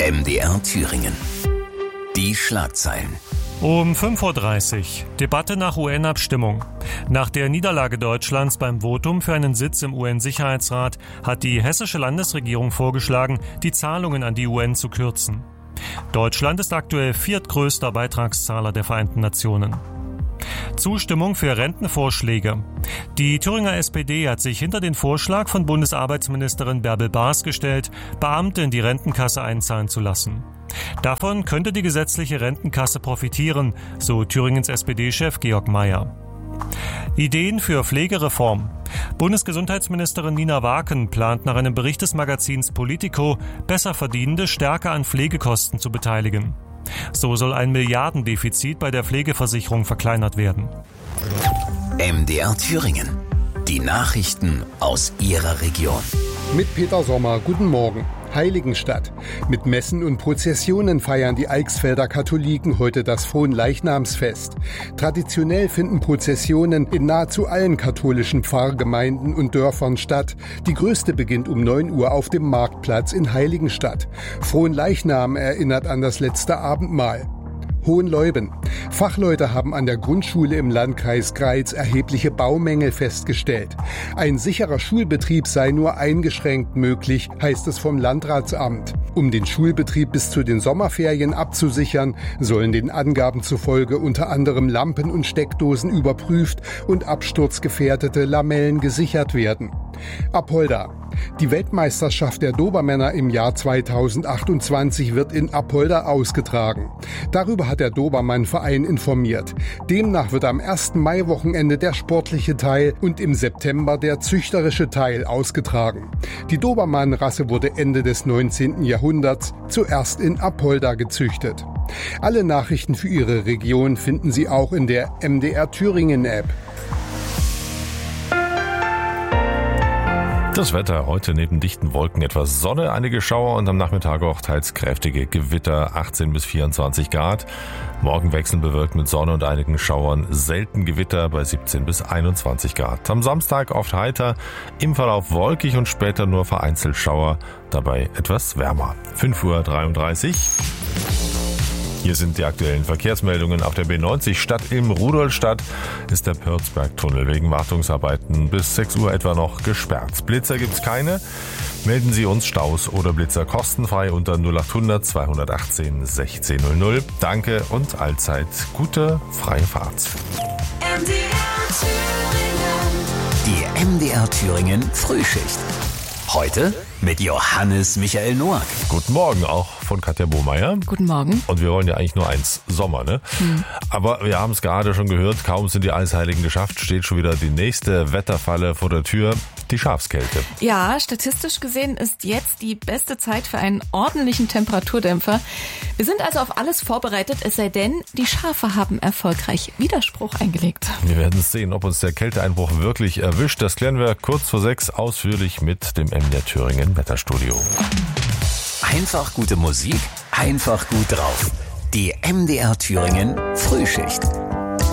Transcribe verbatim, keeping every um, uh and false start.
M D R Thüringen. Die Schlagzeilen. Um fünf Uhr dreißig. Debatte nach U N-Abstimmung. Nach der Niederlage Deutschlands beim Votum für einen Sitz im U N-Sicherheitsrat hat die hessische Landesregierung vorgeschlagen, die Zahlungen an die U N zu kürzen. Deutschland ist aktuell viertgrößter Beitragszahler der Vereinten Nationen. Zustimmung für Rentenvorschläge. Die Thüringer S P D hat sich hinter den Vorschlag von Bundesarbeitsministerin Bärbel Baas gestellt, Beamte in die Rentenkasse einzahlen zu lassen. Davon könnte die gesetzliche Rentenkasse profitieren, so Thüringens S P D-Chef Georg Mayer. Ideen für Pflegereform. Bundesgesundheitsministerin Nina Waken plant nach einem Bericht des Magazins Politico, Besserverdienende stärker an Pflegekosten zu beteiligen. So soll ein Milliardendefizit bei der Pflegeversicherung verkleinert werden. M D R Thüringen. Die Nachrichten aus Ihrer Region. Mit Peter Sommer, guten Morgen. Heiligenstadt. Mit Messen und Prozessionen feiern die Eichsfelder Katholiken heute das Fronleichnamsfest. Traditionell finden Prozessionen in nahezu allen katholischen Pfarrgemeinden und Dörfern statt. Die größte beginnt um neun Uhr auf dem Marktplatz in Heiligenstadt. Fronleichnam erinnert an das letzte Abendmahl. Hohenleuben. Fachleute haben an der Grundschule im Landkreis Greiz erhebliche Baumängel festgestellt. Ein sicherer Schulbetrieb sei nur eingeschränkt möglich, heißt es vom Landratsamt. Um den Schulbetrieb bis zu den Sommerferien abzusichern, sollen den Angaben zufolge unter anderem Lampen und Steckdosen überprüft und absturzgefährdete Lamellen gesichert werden. Apolda. Die Weltmeisterschaft der Dobermänner im Jahr zweitausendachtundzwanzig wird in Apolda ausgetragen. Darüber hat der Dobermann-Verein informiert. Demnach wird am ersten Maiwochenende der sportliche Teil und im September der züchterische Teil ausgetragen. Die Dobermann-Rasse wurde Ende des neunzehnten Jahrhunderts zuerst in Apolda gezüchtet. Alle Nachrichten für Ihre Region finden Sie auch in der M D R Thüringen-App. Das Wetter heute neben dichten Wolken etwas Sonne, einige Schauer und am Nachmittag auch teils kräftige Gewitter, achtzehn bis vierundzwanzig Grad. Morgen wechseln bewölkt mit Sonne und einigen Schauern, selten Gewitter bei siebzehn bis einundzwanzig Grad. Am Samstag oft heiter, im Verlauf wolkig und später nur vereinzelt Schauer, dabei etwas wärmer. fünf Uhr dreiunddreißig. Hier sind die aktuellen Verkehrsmeldungen. Auf der B neunzig Stadt-Ilm-Rudolstadt ist der Pörzbergtunnel wegen Wartungsarbeiten bis sechs Uhr etwa noch gesperrt. Blitzer gibt's keine. Melden Sie uns Staus oder Blitzer kostenfrei unter null achthundert zweihundertachtzehn sechzehn null null. Danke und allzeit gute freie Fahrt. M D R Thüringen. Die M D R Thüringen Frühschicht. Heute mit Johannes Michael Noack. Guten Morgen auch von Katja Bohmeier. Guten Morgen. Und wir wollen ja eigentlich nur eins, Sommer, ne? Hm. Aber wir haben es gerade schon gehört, kaum sind die Eisheiligen geschafft, steht schon wieder die nächste Wetterfalle vor der Tür, die Schafskälte. Ja, statistisch gesehen ist jetzt die beste Zeit für einen ordentlichen Temperaturdämpfer. Wir sind also auf alles vorbereitet, es sei denn, die Schafe haben erfolgreich Widerspruch eingelegt. Wir werden sehen, ob uns der Kälteeinbruch wirklich erwischt. Das klären wir kurz vor sechs ausführlich mit dem M D R Thüringen Wetterstudio. Einfach gute Musik, einfach gut drauf. Die M D R Thüringen Frühschicht.